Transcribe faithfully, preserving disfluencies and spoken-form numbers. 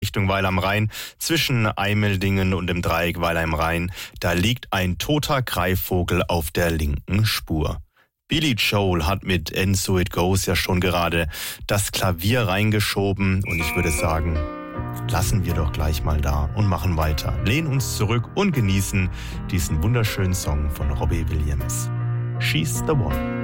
Richtung Weil am Rhein. Zwischen Eimeldingen und dem Dreieck Weil am Rhein, da liegt ein toter Greifvogel auf der linken Spur. Billy Joel hat mit And So It Goes ja schon gerade das Klavier reingeschoben und ich würde sagen, lassen wir doch gleich mal da und machen weiter. Lehnen uns zurück und genießen diesen wunderschönen Song von Robbie Williams. She's the One.